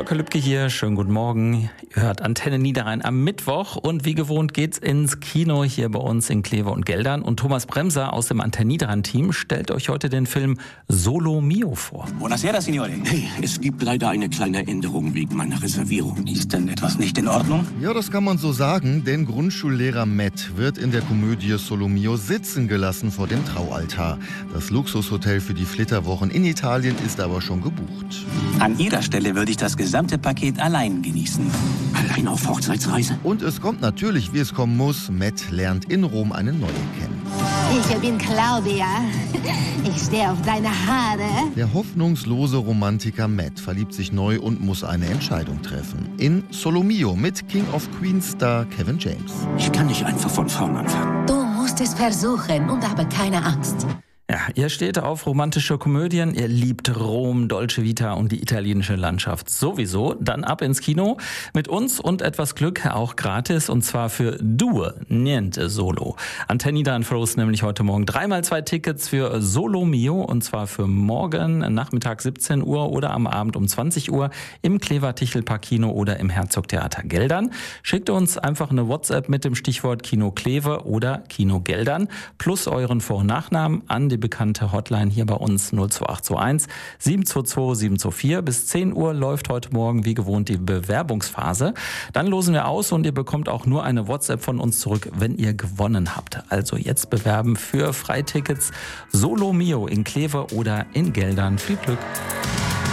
Volker Lübcke hier, schönen guten Morgen. Ihr hört Antenne Niederrhein am Mittwoch und wie gewohnt geht's ins Kino hier bei uns in Kleve und Geldern. Und Thomas Bremser aus dem Antenne Niederrhein-Team stellt euch heute den Film Solo Mio vor. Buonasera, Signore. Hey, es gibt leider eine kleine Änderung wegen meiner Reservierung. Ist denn etwas nicht in Ordnung? Ja, das kann man so sagen, denn Grundschullehrer Matt wird in der Komödie Solo Mio sitzen gelassen vor dem Traualtar. Das Luxushotel für die Flitterwochen in Italien ist aber schon gebucht. An Ihrer Stelle würde ich das gesamte Paket allein genießen. Allein auf Hochzeitsreise? Und es kommt natürlich, wie es kommen muss. Matt lernt in Rom eine neue kennen. Ich bin Claudia. Ich stehe auf deine Haare. Der hoffnungslose Romantiker Matt verliebt sich neu und muss eine Entscheidung treffen. In Solo Mio mit King of Queens Star Kevin James. Ich kann nicht einfach von vorn anfangen. Du musst es versuchen und habe keine Angst. Ja, ihr steht auf romantische Komödien, ihr liebt Rom, Dolce Vita und die italienische Landschaft sowieso. Dann ab ins Kino mit uns und etwas Glück auch gratis und zwar für Due Niente Solo. Antenne Niederrhein verlost nämlich heute Morgen 3x2 Tickets für Solo Mio und zwar für morgen Nachmittag 17 Uhr oder am Abend um 20 Uhr im Klever-Tichelpark Kino oder im Herzogtheater Geldern. Schickt uns einfach eine WhatsApp mit dem Stichwort Kino Kleve oder Kino Geldern plus euren Vor- und Nachnamen an die bekannte Hotline hier bei uns 02821 722 724. Bis 10 Uhr läuft heute Morgen wie gewohnt die Bewerbungsphase. Dann losen wir aus und ihr bekommt auch nur eine WhatsApp von uns zurück, wenn ihr gewonnen habt. Also jetzt bewerben für Freitickets Solo Mio in Kleve oder in Geldern. Viel Glück!